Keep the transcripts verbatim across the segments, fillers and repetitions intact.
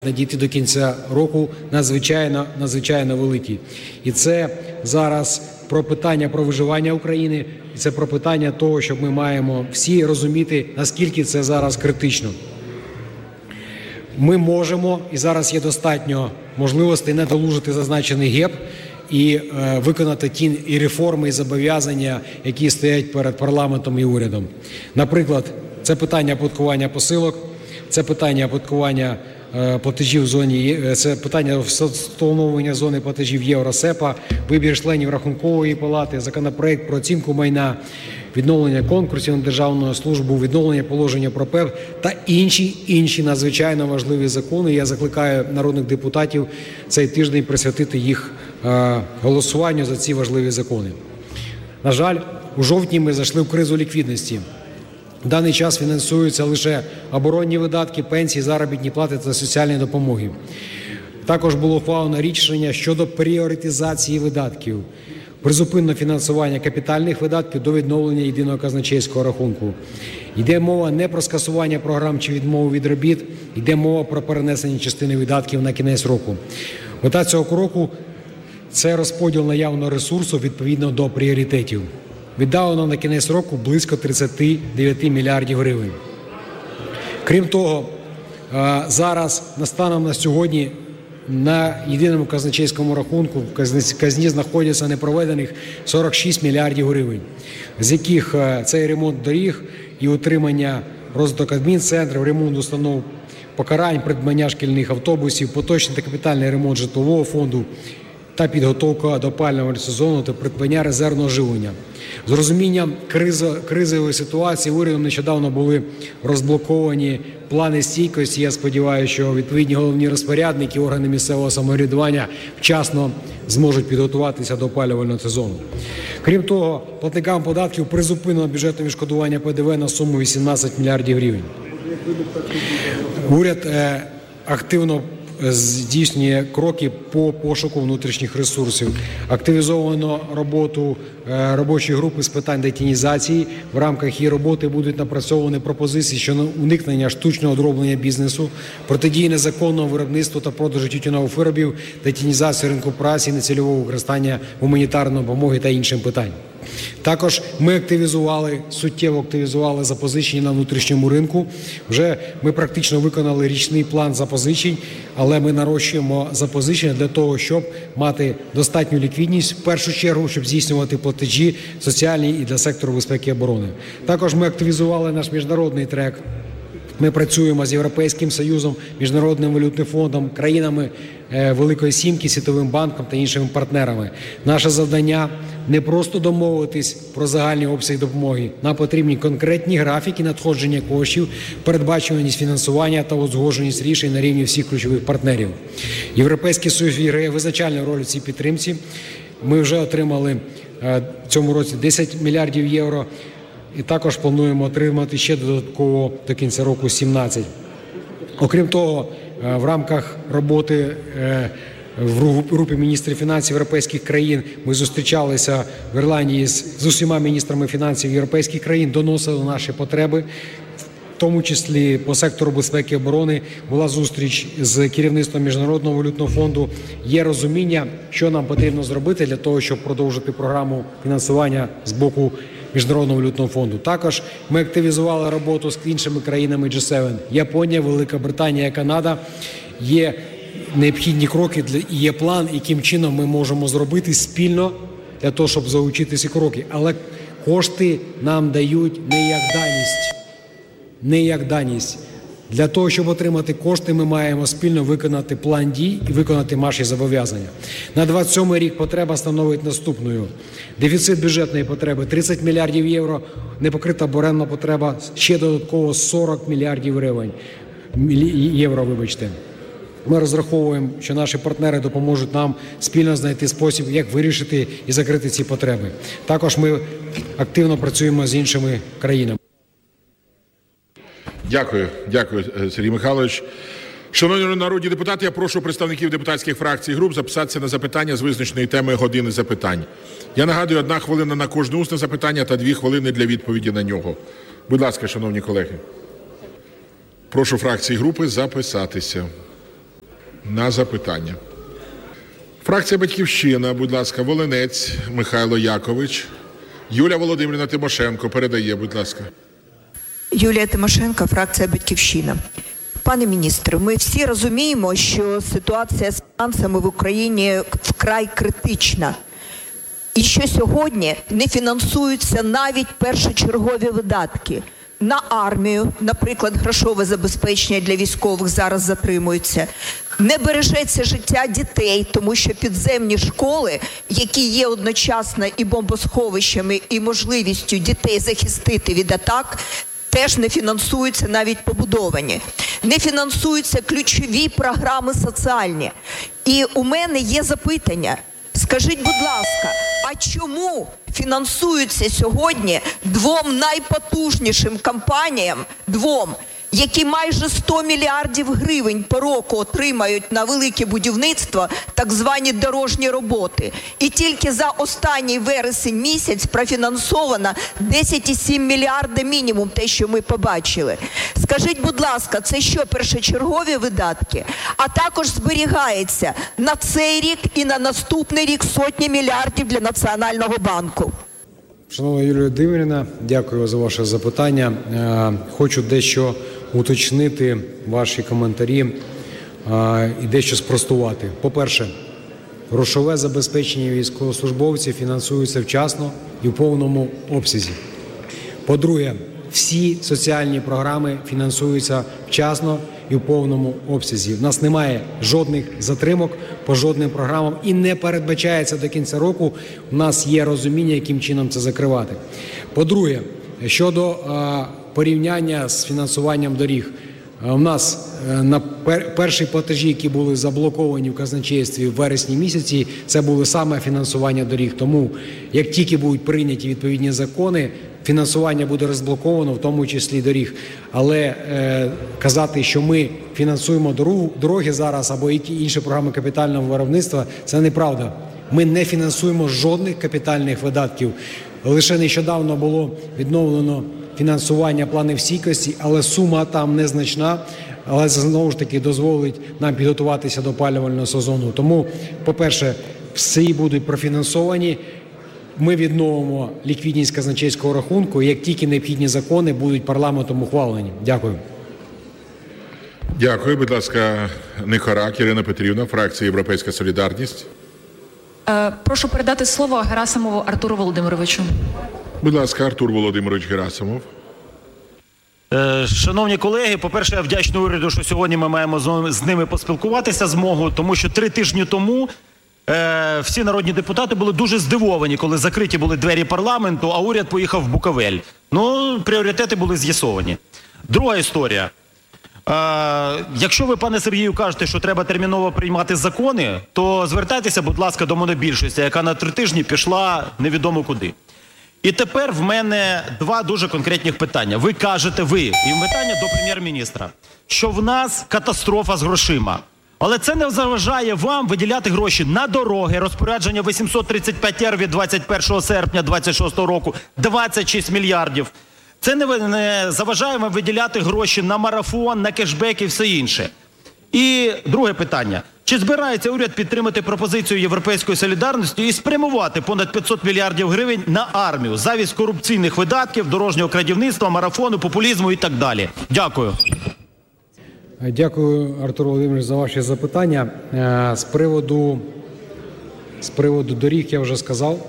Дійти до кінця року надзвичайно, надзвичайно великі. І це зараз про питання про виживання України, і це про питання того, що ми маємо всі розуміти, наскільки це зараз критично. Ми можемо, і зараз є достатньо можливостей надолужити зазначений геп і е, виконати ті і реформи, і зобов'язання, які стоять перед парламентом і урядом. Наприклад, це питання оподаткування посилок, це питання оподаткування платежів в зоні, це питання встановлення зони платежів Євросепа, вибір членів Рахункової палати, законопроект про оцінку майна, відновлення конкурсів на державну службу, відновлення положення про ПЕП та інші, інші надзвичайно важливі закони. Я закликаю народних депутатів цей тиждень присвятити їх е, голосуванню за ці важливі закони. На жаль, у жовтні ми зайшли в кризу ліквідності. В даний час фінансуються лише оборонні видатки, пенсії, заробітні плати та соціальні допомоги. Також було ухвалено рішення щодо пріоритизації видатків, призупинено фінансування капітальних видатків до відновлення єдиного казначейського рахунку. Йде мова не про скасування програм чи відмову від робіт, йде мова про перенесення частини видатків на кінець року. Мета цього кроку – це розподіл наявного ресурсу відповідно до пріоритетів. Віддалено на кінець року близько тридцять дев'ять мільярдів гривень. Крім того, зараз, станом на сьогодні, на єдиному казначейському рахунку в казні знаходяться непроведених сорок шість мільярдів гривень, з яких це і ремонт доріг, і утримання розвиток адмінцентрів, ремонт установ покарань, придбання шкільних автобусів, поточний та капітальний ремонт житлового фонду та підготовка до опалювального сезону та придбання резервного живлення. З розумінням кризи, кризової ситуації урядом нещодавно були розблоковані плани стійкості. Я сподіваюся, що відповідні головні розпорядники, органи місцевого самоврядування вчасно зможуть підготуватися до опалювального сезону. Крім того, платникам податків призупинено бюджетне відшкодування Пе Де Ве на суму вісімнадцять мільярдів гривень. Уряд е, активно здійснює кроки по пошуку внутрішніх ресурсів. Активізовано роботу робочої групи з питань детінізації. В рамках її роботи будуть напрацьовані пропозиції щодо уникнення штучного одроблення бізнесу, протидії незаконного виробництва та продажу тютюнових виробів, детінізації ринку праці, нецільового використання гуманітарної допомоги та іншим питань. Також ми активізували, суттєво активізували запозичення на внутрішньому ринку. Вже ми практично виконали річний план запозичень, але ми нарощуємо запозичення для того, щоб мати достатню ліквідність, в першу чергу, щоб здійснювати платежі соціальні і для сектору безпеки і оборони. Також ми активізували наш міжнародний трек. Ми працюємо з Європейським Союзом, Міжнародним валютним фондом, країнами Великої Сімки, Світовим банком та іншими партнерами. Наше завдання – не просто домовитись про загальний обсяг допомоги. Нам потрібні конкретні графіки надходження коштів, передбачуваність фінансування та узгодженість рішень на рівні всіх ключових партнерів. Європейський Союз грає визначальну роль у цій підтримці. Ми вже отримали в цьому році десять мільярдів євро. І також плануємо отримати ще додатково до кінця року сімнадцять. Окрім того, в рамках роботи в групі міністрів фінансів європейських країн ми зустрічалися в Ірландії з усіма міністрами фінансів європейських країн, доносили наші потреби. В тому числі по сектору безпеки і оборони була зустріч з керівництвом Міжнародного валютного фонду. Є розуміння, що нам потрібно зробити для того, щоб продовжити програму фінансування з боку Міжнародного валютного фонду. Також ми активізували роботу з іншими країнами Джі севен. Японія, Велика Британія, Канада. Є необхідні кроки і є план, яким чином ми можемо зробити спільно для того, щоб залучити ці кроки. Але кошти нам дають не як даність. Не як даність. Для того, щоб отримати кошти, ми маємо спільно виконати план дій і виконати наші зобов'язання. На двадцять сьомий рік потреба становить наступною. Дефіцит бюджетної потреби тридцять мільярдів євро, непокрита оборонна потреба ще додатково сорок мільярдів гривень, євро, вибачте. Ми розраховуємо, що наші партнери допоможуть нам спільно знайти спосіб, як вирішити і закрити ці потреби. Також ми активно працюємо з іншими країнами. Дякую, дякую, Сергій Михайлович. Шановні народні депутати, я прошу представників депутатських фракцій і груп записатися на запитання з визначеної теми години запитань. Я нагадую, одна хвилина на кожне усне запитання та дві хвилини для відповіді на нього. Будь ласка, шановні колеги. Прошу фракції і групи записатися. на запитання. Фракція «Батьківщина», будь ласка, Волинець Михайло Якович. Юлія Володимирівна Тимошенко передає, будь ласка. Юлія Тимошенко, фракція «Батьківщина». Пане міністре, ми всі розуміємо, що ситуація з фінансами в Україні вкрай критична. І що сьогодні не фінансуються навіть першочергові видатки. На армію, наприклад, грошове забезпечення для військових зараз затримується. Не бережеться життя дітей, тому що підземні школи, які є одночасно і бомбосховищами, і можливістю дітей захистити від атак, теж не фінансуються, навіть побудовані. Не фінансуються ключові програми соціальні. І у мене є запитання. Скажіть, будь ласка, а чому фінансуються сьогодні двом найпотужнішим компаніям, двом, які майже сто мільярдів гривень по року отримають на велике будівництво, так звані дорожні роботи. І тільки за останній вересень місяць профінансовано десять цілих сім мільярда мінімум, те, що ми побачили. Скажіть, будь ласка, це що, першочергові видатки? А також зберігається на цей рік і на наступний рік сотні мільярдів для Національного банку. Шановна Юлія Володимирівна, дякую за ваше запитання. Хочу дещо уточнити ваші коментарі і дещо спростувати. По-перше, грошове забезпечення військовослужбовців фінансується вчасно і в повному обсязі. По-друге, всі соціальні програми фінансуються вчасно і в повному обсязі. У нас немає жодних затримок по жодним програмам і не передбачається до кінця року. У нас є розуміння, яким чином це закривати. По-друге, щодо а, порівняння з фінансуванням доріг. У нас на перші платежі, які були заблоковані в казначействі в вересні місяці, це було саме фінансування доріг. Тому, як тільки будуть прийняті відповідні закони, фінансування буде розблоковано, в тому числі доріг. Але е, казати, що ми фінансуємо дорогу, дороги зараз або які інші програми капітального виробництва, це неправда. Ми не фінансуємо жодних капітальних видатків. Лише нещодавно було відновлено фінансування планів стійкості, але сума там незначна, але це знову ж таки дозволить нам підготуватися до опалювального сезону. Тому, по-перше, всі будуть профінансовані. Ми відновимо ліквідність казначейського рахунку, як тільки необхідні закони будуть парламентом ухвалені. Дякую. Дякую. Будь ласка, Нихорак Ірина Петрівна, фракція «Європейська солідарність». Е, прошу передати слово Герасимову Артуру Володимировичу. Будь ласка, Артур Володимирович Герасимов. Шановні колеги, по-перше, я вдячний уряду, що сьогодні ми маємо з ними поспілкуватися змогу, тому що три тижні тому е, всі народні депутати були дуже здивовані, коли закриті були двері парламенту, а уряд поїхав в Буковель. Ну, пріоритети були з'ясовані. Друга історія. Е, якщо ви, пане Сергію, кажете, що треба терміново приймати закони, то звертайтеся, будь ласка, до монобільшості, яка на три тижні пішла невідомо куди. І тепер в мене два дуже конкретних питання. Ви кажете, ви, і питання до прем'єр-міністра, що в нас катастрофа з грошима. Але це не заважає вам виділяти гроші на дороги, розпорядження вісімсот тридцять п'ять ер від двадцять першого серпня двадцять шостого року, двадцять шість мільярдів. Це не, не заважає вам виділяти гроші на марафон, на кешбек і все інше. І друге питання. Чи збирається уряд підтримати пропозицію Європейської солідарності і спрямувати понад п'ятсот мільярдів гривень на армію, замість корупційних видатків, дорожнього крадівництва, марафону, популізму і так далі? Дякую. Дякую, Артур Володимирович, за ваші запитання. З приводу, з приводу доріг я вже сказав.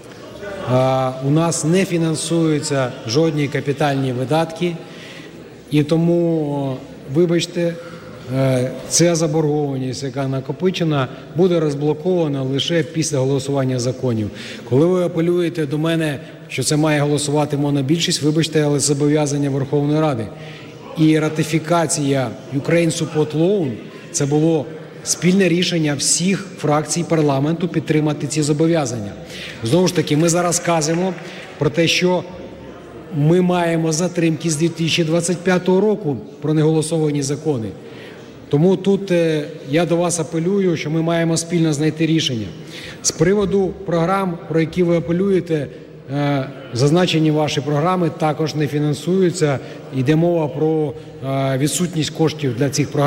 У нас не фінансуються жодні капітальні видатки, і тому, вибачте, ця заборгованість, яка накопичена, буде розблокована лише після голосування законів. Коли ви апелюєте до мене, що це має голосувати монобільшість, вибачте, але зобов'язання Верховної Ради. І ратифікація Ukraine Support Loan – це було спільне рішення всіх фракцій парламенту підтримати ці зобов'язання. Знову ж таки, ми зараз кажемо про те, що ми маємо затримки з дві тисячі двадцять п'ятого року про неголосовані закони. Тому тут я до вас апелюю, що ми маємо спільно знайти рішення. З приводу програм, про які ви апелюєте, зазначені ваші програми також не фінансуються. Йде мова про відсутність коштів для цих програм.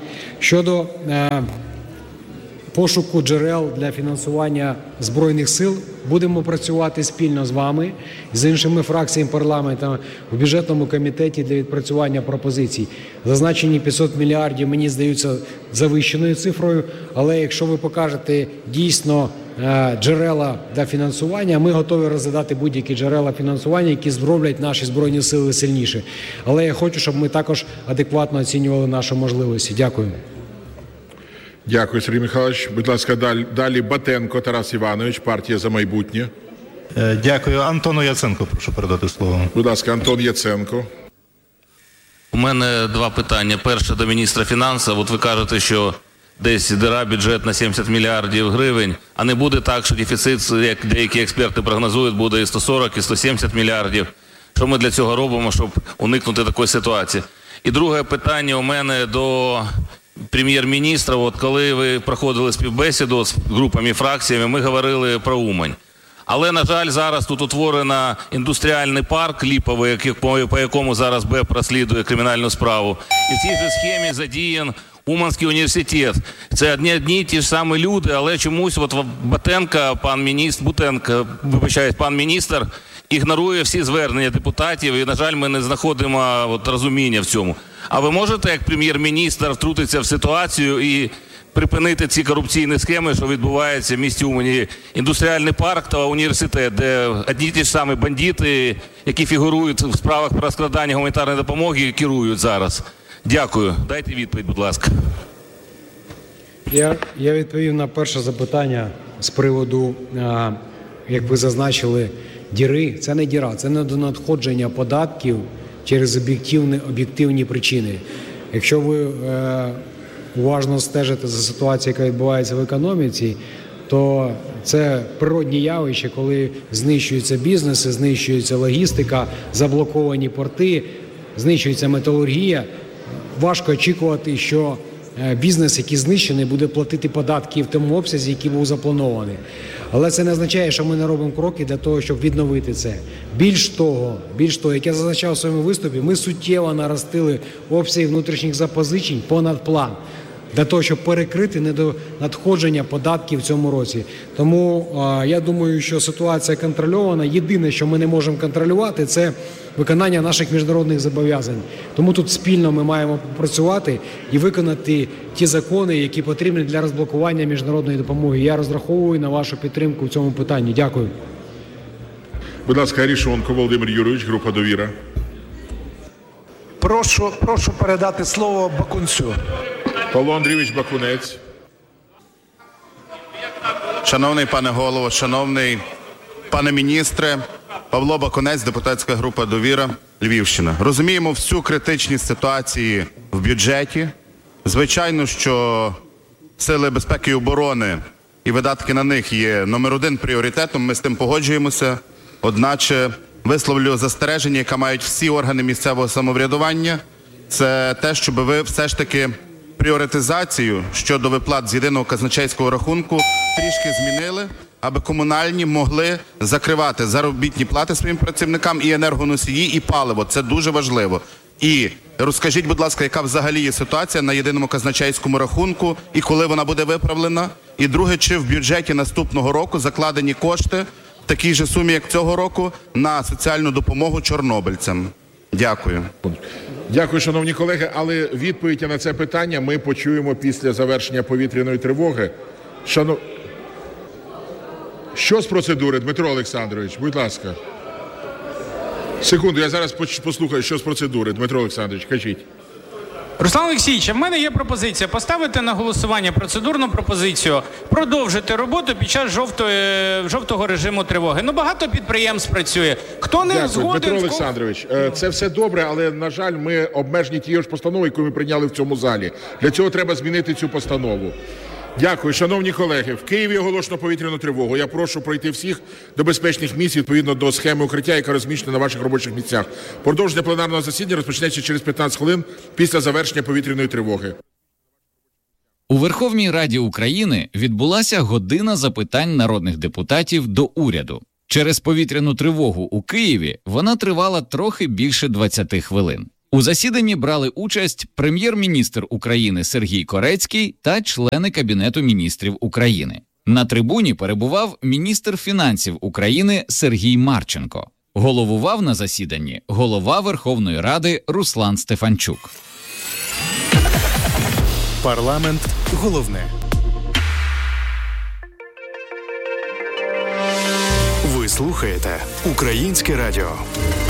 Щодо е, пошуку джерел для фінансування Збройних сил, будемо працювати спільно з вами, з іншими фракціями парламенту в бюджетному комітеті для відпрацювання пропозицій. Зазначені п'ятсот мільярдів мені здаються завищеною цифрою, але якщо ви покажете дійсно джерела для фінансування, ми готові розглядати будь-які джерела фінансування, які зроблять наші Збройні сили сильніше. Але я хочу, щоб ми також адекватно оцінювали наші можливості. Дякую. Дякую, Сергій Михайлович. Будь ласка, далі, далі Батенко Тарас Іванович, партія «За майбутнє». Дякую. Антону Яценку прошу передати слово. Будь ласка, Антон Яценко. У мене два питання. Перше до міністра фінансів. От ви кажете, що десь дира бюджет на сімдесят мільярдів гривень, а не буде так, що дефіцит, як деякі експерти прогнозують, буде і сто сорок, і сто сімдесят мільярдів. Що ми для цього робимо, щоб уникнути такої ситуації? І друге питання у мене до прем'єр-міністра. От коли ви проходили співбесіду з групами, фракціями, ми говорили про Умань. Але, на жаль, зараз тут утворено індустріальний парк ліповий, по якому зараз БЕП розслідує кримінальну справу. І в цій же схемі задіян Уманський університет. Це одні, одні ті ж самі люди, але чомусь от Батенко, пан міністр, Бутенко, вибачаюсь, пан міністр, ігнорує всі звернення депутатів, і, на жаль, ми не знаходимо от розуміння в цьому. А ви можете, як прем'єр-міністр, втрутитися в ситуацію і припинити ці корупційні схеми, що відбуваються в місті Умані? Індустріальний парк та університет, де одні ті ж самі бандити, які фігурують в справах про розкрадання гуманітарної допомоги, керують зараз. Дякую. Дайте відповідь, будь ласка. Я, я відповів на перше запитання з приводу, а, як ви зазначили, діри. Це не діра, це не надходження податків через об'єктивні, об'єктивні причини. Якщо ви е, уважно стежите за ситуацією, яка відбувається в економіці, то це природні явища, коли знищуються бізнеси, знищується логістика, заблоковані порти, знищується металургія. Важко очікувати, що бізнес, який знищений, буде платити податки в тому обсязі, який був запланований. Але це не означає, що ми не робимо кроки для того, щоб відновити це. Більш того, більш того, як я зазначав у своєму виступі, ми суттєво наростили обсяги внутрішніх запозичень понад план, для того, щоб перекрити недонадходження податків в цьому році. Тому а, я думаю, що ситуація контрольована. Єдине, що ми не можемо контролювати, це виконання наших міжнародних зобов'язань. Тому тут спільно ми маємо попрацювати і виконати ті закони, які потрібні для розблокування міжнародної допомоги. Я розраховую на вашу підтримку в цьому питанні. Дякую. Будь ласка, Арешонков Володимир Юрійович, група «Довіра». Прошу, прошу передати слово Бакунцю. Павло Андрійович Бакунець. Шановний пане голово, шановний пане міністре, Павло Бакунець, депутатська група «Довіра», Львівщина. Розуміємо всю критичність ситуації в бюджеті. Звичайно, що сили безпеки і оборони і видатки на них є номер один пріоритетом, ми з тим погоджуємося. Одначе висловлю застереження, яке мають всі органи місцевого самоврядування, це те, щоб ви все ж таки пріоритизацію щодо виплат з єдиного казначейського рахунку трішки змінили, аби комунальні могли закривати заробітні плати своїм працівникам і енергоносії, і паливо. Це дуже важливо. І розкажіть, будь ласка, яка взагалі є ситуація на єдиному казначейському рахунку і коли вона буде виправлена? І друге, чи в бюджеті наступного року закладені кошти в такій же сумі, як цього року, на соціальну допомогу чорнобильцям? Дякую. Дякую, шановні колеги, але відповідь на це питання ми почуємо після завершення повітряної тривоги. Шанов... Що з процедури, Дмитро Олександрович, будь ласка. Секунду, я зараз послухаю, що з процедури. Дмитро Олександрович, кажіть. Руслан Олексійович, в мене є пропозиція поставити на голосування процедурну пропозицію продовжити роботу під час жовтої, жовтого режиму тривоги. Ну, багато підприємств працює. Хто не Дякую, згоден... Дмитро Олександрович, це все добре, але, на жаль, ми обмежені тією ж постановою, яку ми прийняли в цьому залі. Для цього треба змінити цю постанову. Дякую. Шановні колеги, в Києві оголошено повітряну тривогу. Я прошу пройти всіх до безпечних місць відповідно до схеми укриття, яка розміщена на ваших робочих місцях. Продовження пленарного засідання розпочнеться через п'ятнадцять хвилин після завершення повітряної тривоги. У Верховній Раді України відбулася година запитань народних депутатів до уряду. Через повітряну тривогу у Києві вона тривала трохи більше двадцяти хвилин. У засіданні брали участь прем'єр-міністр України Сергій Корецький та члени Кабінету міністрів України. На трибуні перебував міністр фінансів України Сергій Марченко. Головував на засіданні голова Верховної Ради Руслан Стефанчук. Парламент головне. Ви слухаєте Українське радіо.